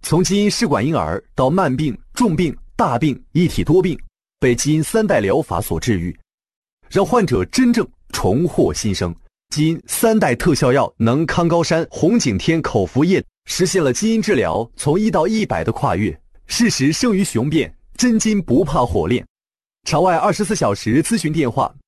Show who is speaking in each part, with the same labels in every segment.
Speaker 1: 从基因试管婴儿到慢病、重病、大病、一体多病，被基因3代疗法所治愈，让患者真正重获新生。基因3代特效药能康高山、红景天口服液实现了基因治疗从1到100的跨越。事实胜于雄辩，真金不怕火炼。场外24小时咨询电话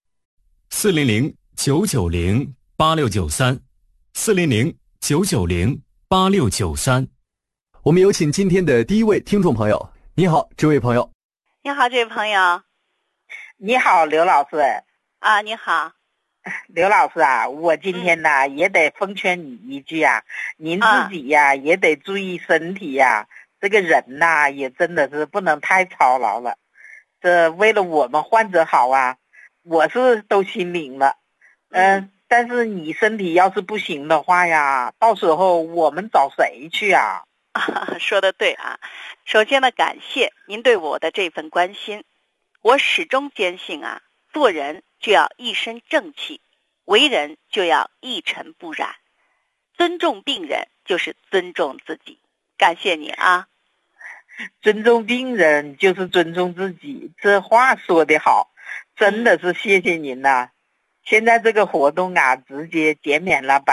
Speaker 2: 400-990-8693，400-990-8693。
Speaker 1: 我们有请今天的第一位听众朋友。你好，这位朋友。
Speaker 3: 你好，这位朋友。
Speaker 4: 你好，刘老师。
Speaker 3: 啊，你好。
Speaker 4: 刘老师啊，我今天呢、也得奉劝你一句啊，您自己呀、也得注意身体呀。这个人呐、也真的是不能太操劳了。这为了我们患者好啊，我是都心领了。但是你身体要是不行的话呀，到时候我们找谁去啊？
Speaker 3: 说得对啊。首先呢，感谢您对我的这份关心。我始终坚信啊，做人就要一身正气，为人就要一尘不染。尊重病人就是尊重自己。感谢你啊。
Speaker 4: 尊重病人就是尊重自己，这话说得好，真的是谢谢您呐。现在这个活动啊，直接减免了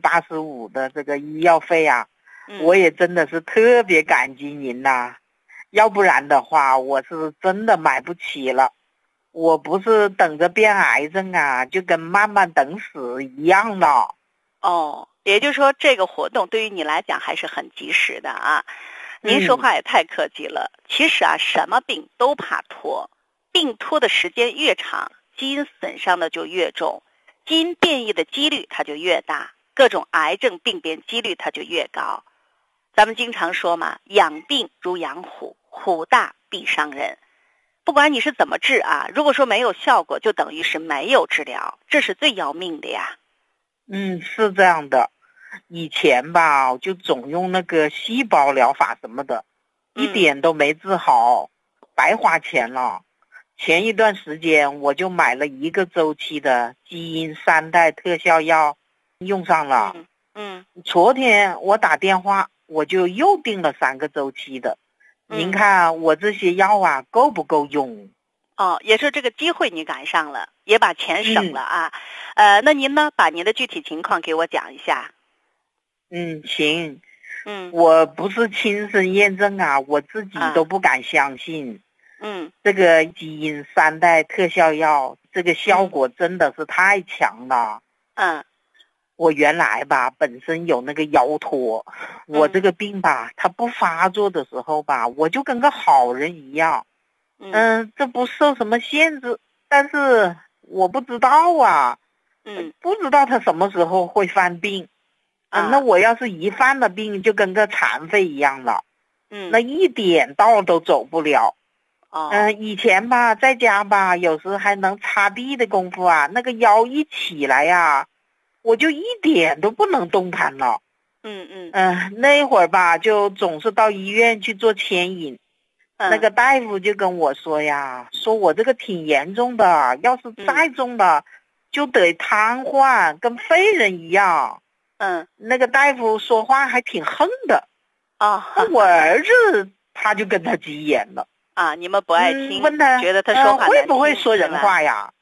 Speaker 4: 85%的这个医药费啊，我也真的是特别感激您呐。要不然的话，我是真的买不起了。我不是等着变癌症啊，就跟慢慢等死一样的。
Speaker 3: 哦，也就是说这个活动对于你来讲还是很及时的啊。您说话也太客气了。其实啊，什么病都怕拖，病拖的时间越长，基因损伤的就越重，基因变异的几率它就越大，各种癌症病变几率它就越高。咱们经常说嘛，养病如养虎，虎大必伤人。不管你是怎么治啊，如果说没有效果，就等于是没有治疗，这是最要命的呀。
Speaker 4: 是这样的。以前吧，就总用那个细胞疗法什么的，一点都没治好，白花钱了。前一段时间我就买了1个周期的基因3代特效药，用上了。昨天我打电话，我就又订了3个周期的。您看我这些药啊，够不够用？
Speaker 3: 也是这个机会你赶上了，也把钱省了啊。那您呢，把您的具体情况给我讲一下。
Speaker 4: 行。我不是亲身验证啊，我自己都不敢相信。这个基因3代特效药，这个效果真的是太强了。我原来吧，本身有那个腰托，我这个病吧，它不发作的时候吧，我就跟个好人一样。这不受什么限制，但是我不知道啊，不知道他什么时候会犯病。那我要是一犯了病，就跟个残废一样了。那一点道都走不了。以前吧，在家吧，有时还能擦地的功夫啊，那个腰一起来呀，我就一点都不能动弹了。那会儿吧，就总是到医院去做牵引。那个大夫就跟我说呀，说我这个挺严重的，要是再重了，就得瘫痪，跟废人一样。那个大夫说话还挺横的。我儿子他就跟他急眼了。
Speaker 3: 你们不爱听，
Speaker 4: 问他
Speaker 3: 觉得他说话
Speaker 4: 会不会说人话呀？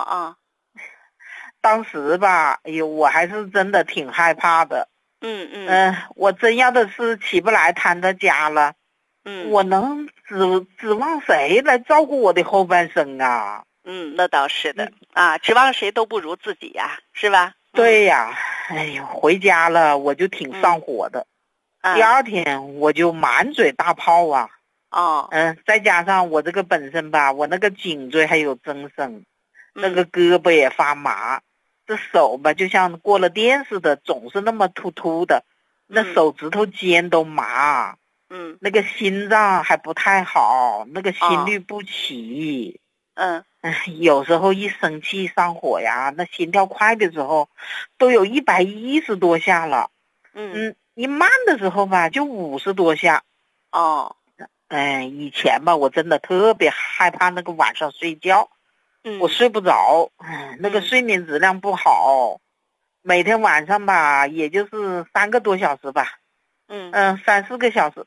Speaker 4: 当时吧，哎呦，我还是真的挺害怕的。我真要的是起不来瘫在家了，我能指望谁来照顾我的后半生啊？
Speaker 3: 那倒是的。指望谁都不如自己呀，是吧？
Speaker 4: 对呀。哎呦，回家了我就挺上火的。第二天我就满嘴大泡啊。再加上我这个本身吧，我那个颈椎还有增生，那个胳膊也发麻，这手吧就像过了电似的，总是那么突突的，那手指头尖都麻。那个心脏还不太好，那个心律不齐。有时候一生气上火呀，那心跳快的时候都有110多下了。一慢的时候吧就50多下。以前吧我真的特别害怕那个晚上睡觉。我睡不着。那个睡眠质量不好。每天晚上吧也就是3个多小时吧。3、4个小时。